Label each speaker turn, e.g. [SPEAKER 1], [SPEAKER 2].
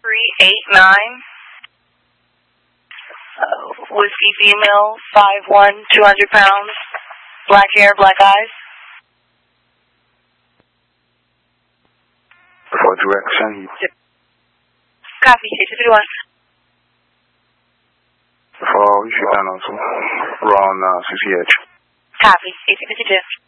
[SPEAKER 1] 5389. Whiskey female, 5'1", 200 pounds, black hair, black eyes.
[SPEAKER 2] For direction.
[SPEAKER 1] Copy, 651.
[SPEAKER 2] For you should down on some. We're on 68.
[SPEAKER 1] Copy, 652.